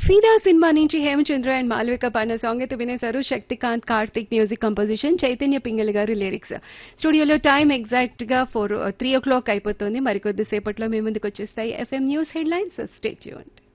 సీదా సినిమా నుంచి హేమచంద్ర అండ్ మాల్విక పాడిన సాంగ్ అయితే వినేశారు. శక్తికాంత్ కార్తిక్ మ్యూజిక్ కంపోజిషన్, చైతన్య పింగళి గారు లిరిక్స్. స్టూడియోలో టైం ఎగ్జాక్ట్ గా 3 o'clock అయిపోతుంది. మరికొద్ది సేపట్లో మీ ముందుకు వచ్చేస్తాయి FM news headlines. Stay tuned.